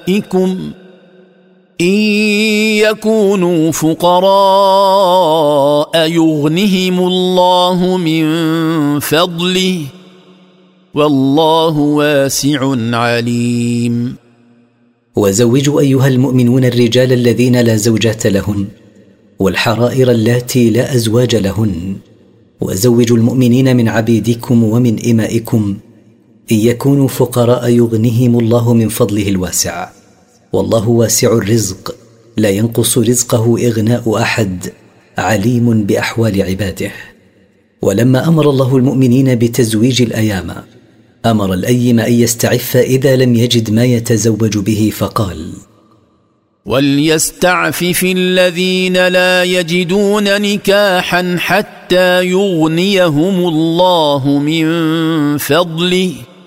إن يكونوا فقراء يغنهم الله من فضله والله واسع عليم. وزوجوا أيها المؤمنون الرجال الذين لا زوجات لهن والحرائر اللاتي لا أزواج لهن، وزوجوا المؤمنين من عبيدكم ومن إمائكم إن يكونوا فقراء يغنهم الله من فضله الواسع، والله واسع الرزق لا ينقص رزقه إغناء أحد، عليم بأحوال عباده. ولما أمر الله المؤمنين بتزويج الأيام أمر الأيم أن يستعف إذا لم يجد ما يتزوج به، فقال: وليستعفف الذين لا يجدون نكاحا حتى يغنيهم الله من فضله